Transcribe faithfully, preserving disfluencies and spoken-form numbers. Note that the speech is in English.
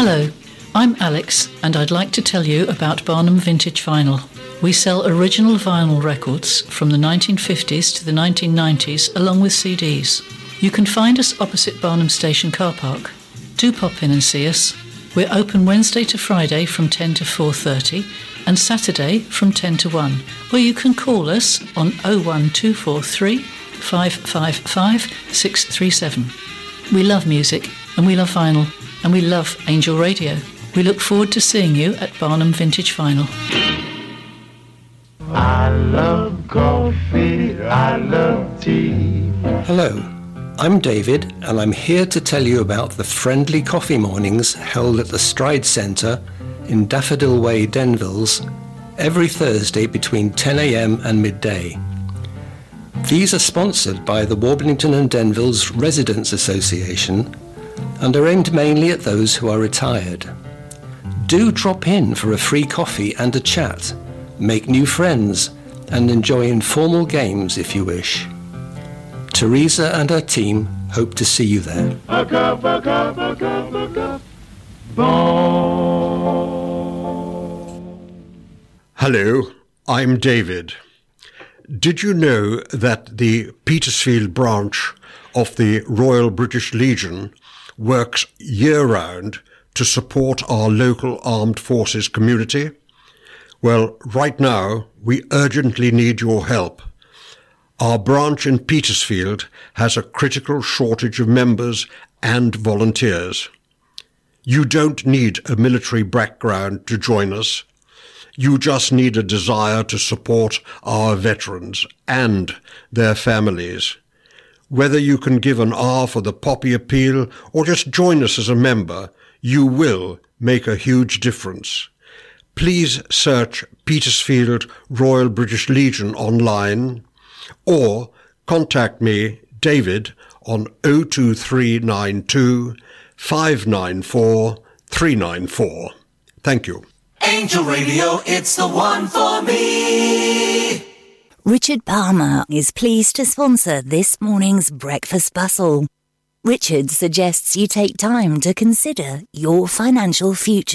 Hello, I'm Alex, and I'd like to tell you about Barnum Vintage Vinyl. We sell original vinyl records from the nineteen fifties to the nineteen nineties, along with C Ds. You can find us opposite Barnum Station car park. Do pop in and see us. We're open Wednesday to Friday from ten to four thirty and Saturday from ten to one, or you can call us on oh one two four three, five five five, six three seven. We love music, and we love vinyl, and we love Angel Radio. We look forward to seeing you at Barnum Vintage Vinyl. I love coffee, I love tea. Hello, I'm David, and I'm here to tell you about the friendly coffee mornings held at the Stride Centre in Daffodil Way, Denvilles, every Thursday between ten a.m. and midday. These are sponsored by the Warblington and Denvilles Residents Association and are aimed mainly at those who are retired. Do drop in for a free coffee and a chat, make new friends, and enjoy informal games if you wish. Teresa and her team hope to see you there. A cup, a cup, a cup, a cup. Hello, I'm David. Did you know that the Petersfield branch of the Royal British Legion works year-round to support our local armed forces community? Well, right now, we urgently need your help. Our branch in Petersfield has a critical shortage of members and volunteers. You don't need a military background to join us. You just need a desire to support our veterans and their families. Whether you can give an R for the Poppy Appeal or just join us as a member, you will make a huge difference. Please search Petersfield Royal British Legion online or contact me, David, on oh two three nine two, five nine four, three nine four. Thank you. Angel Radio, it's the one for me. Richard Palmer is pleased to sponsor this morning's Breakfast Bustle. Richard suggests you take time to consider your financial future.